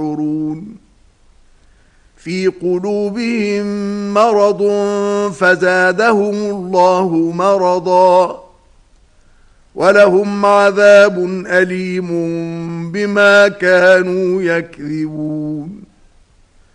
في قلوبهم مرض فزادهم الله مرضا ولهم عذاب أليم بما كانوا يكذبون